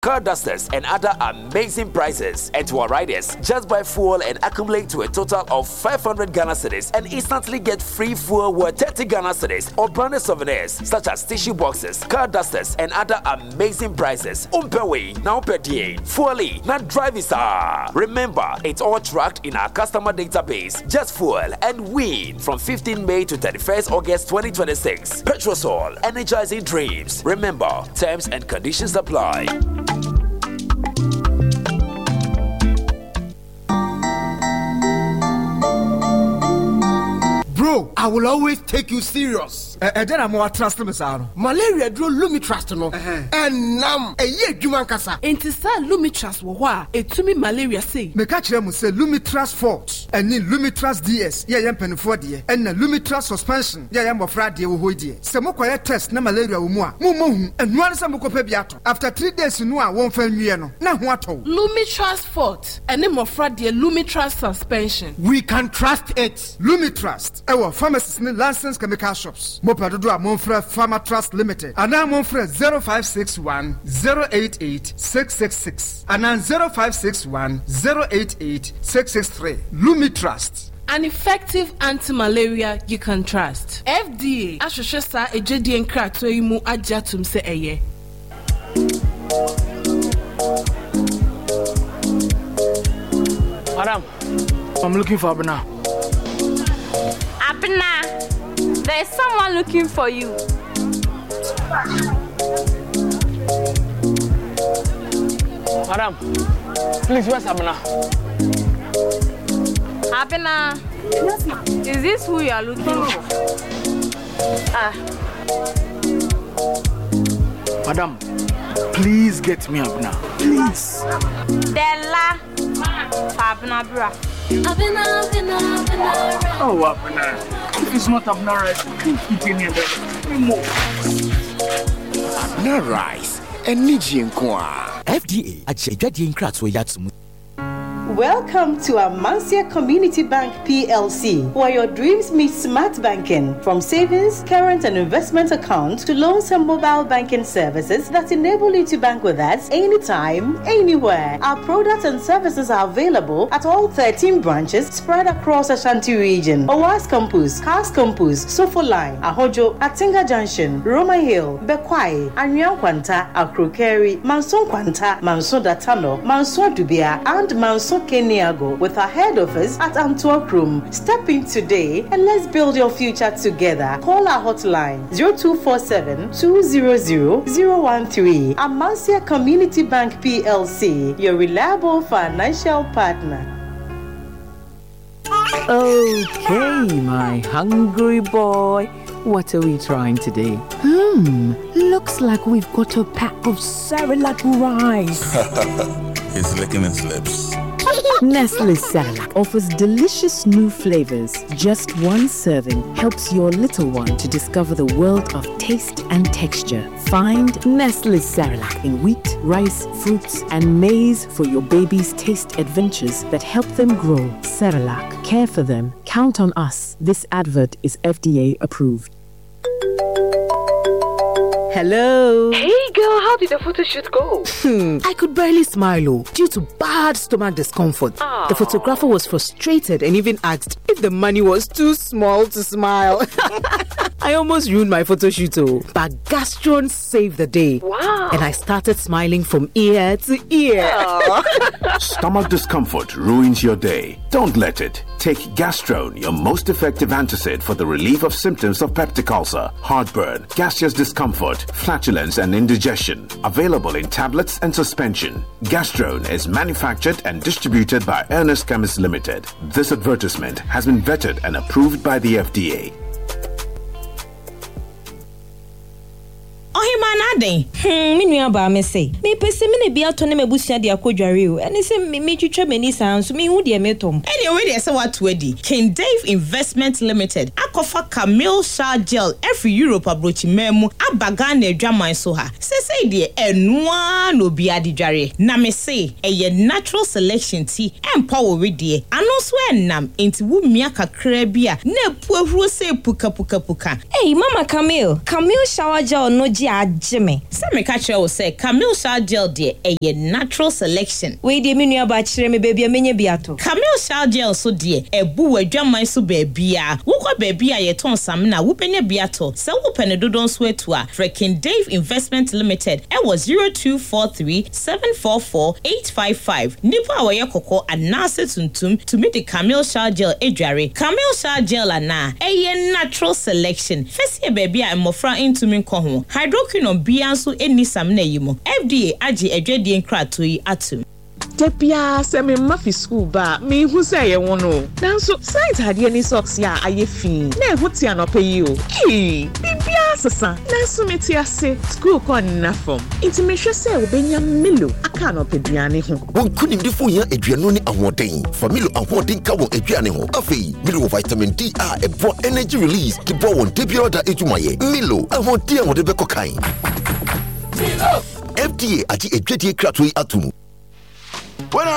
car dusters, and other amazing prizes. And to our riders, just buy fuel and accumulate to a total of 500 Ghana cedis and instantly get free fuel worth 30 Ghana cedis or branded souvenirs such as tissue boxes, car dusters, and other amazing prizes. Umpewe, now per day. Fueli, not driving star. Remember, it's all tracked in our customer database. Just fuel and win from 15 May to 31st August 2026. Petrosol, energizing dreams. Remember, terms and conditions apply. Bro, I will always take you serious. Then I'm more trust me, sir. Malaria drew Lumitrust, no. And now, a year, Jumancasa. And to say Lumitrust, it to me malaria say. Me catch them say Lumitrust Fort, and then Lumitrust DS, yeah, penny for dear, and the Lumitrust suspension, yeah, I'm afraid dear, who dear. Some more test, no malaria, mumu, and one some copebiato. After 3 days, you know, I won't fail me, no. Now what? Lumitrust Fort, and then more fraud dear Lumitrust suspension. We can trust it. Lumitrust, our pharmacist license chemical shops. Mopadodo Monfre Pharma Trust Limited. And now Monfre 0561 088 666. And now 0561 088 663. Lumitrust. An effective anti-malaria you can trust. FDA. Ashosha ejedi enkra to imu ajatum se eye. Madam, I'm looking for Abena. Abena. There's someone looking for you. Madam, please, where's Abena? Abena. Yes, ma'am. Is this who you are looking for? Madam, please get me Abena. Please. Della. Abena, bra. Oh, Abena. If it's not Abena rice, keep it in there. Abena rice. Eniji nkwa. FDA achejadi nkratso yatsumu. Welcome to Amansia Community Bank PLC, where your dreams meet smart banking. From savings, current and investment accounts to loans and mobile banking services that enable you to bank with us anytime, anywhere. Our products and services are available at all 13 branches spread across Ashanti region. Owas Campus, Cars Campus, Sofo Line, Ahojo, Atinga Junction, Roma Hill, Bekwai, Anyang Kwanta, Akrokeri, Manson Kwanta, Manson Datano, Manson Dubia, and Manson Keniago, with our head office at Antwerp Room. Step in today and let's build your future together. Call our hotline 0247 200 013. Amansia Community Bank PLC, your reliable financial partner. Okay, my hungry boy. What are we trying today? Looks like we've got a pack of Cerelac rice. He's licking his lips. Nestle Cerelac offers delicious new flavors. Just one serving helps your little one to discover the world of taste and texture. Find Nestle Cerelac in wheat, rice, fruits, and maize for your baby's taste adventures that help them grow. Cerelac, care for them. Count on us. This advert is FDA approved. Hello. Hey girl, how did the photo shoot go? I could barely smile due to bad stomach discomfort. The photographer was frustrated and even asked if the money was too small to smile. I almost ruined my photo shoot, but Gastron saved the day. Wow. And I started smiling from ear to ear. Stomach discomfort ruins your day. Don't let it. Take Gastron, your most effective antacid for the relief of symptoms of peptic ulcer, heartburn, gaseous discomfort, flatulence, and indigestion. Available in tablets and suspension. Gastron is manufactured and distributed by Ernest Chemists Limited. This advertisement has been vetted and approved by the FDA. Me nua ba me say. Me pese me na bia to na mabusua de akodware o. Ene se me twitwa mani sanso me hu de me tom. Anyway, we dey say what we di. King Dave Investment Limited. Akofa Camille Shah Gel every Europe abrochi memu abaga na adwaman so ha. Say de enwa no bia de dware. Na me say eye natural selection tea empower we de. Ano so enam enti wu mia kakra bia na epu ahuro se puka. Hey Mama Camille Shower Gel no ji ajime. Say me catch you say Camille Shah Gel de eye natural selection. We de menu aba chire me baby amenye biato. Camille Shal Gel so de ebu wadwaman so baby a. Wokwa baby a ye ton sam na wo benya biato. Se wo pene dodon so etu a Freaking Dave Investment Limited e was 0243-744-855. Nipa a waye koko anase tuntum to meet the Camille Shal Gel edware. Camille Shal Gel ana eye natural selection. Fesi baby a mofra intumi nko ho. Hydroquinone bia nso eni sam na yimo. FDA agi edwade nkrato yi atum. Tepia se me mafi school ba me hu se ye wono nanso site hade ni socks ya ayefi na ehuti anope yi o bibia sesa nanso meti ase school kon na form inti me hwe se obenya Milo aka anope duane ho wonkuni ndifo ya aduano ni ahoden familo ahoden ka won aduane ho afei Milo vitamin D a ebo energy release ki bo won debia da ejumaye Milo ahoden a wode bekokan FDA ati edwade krato yi atumu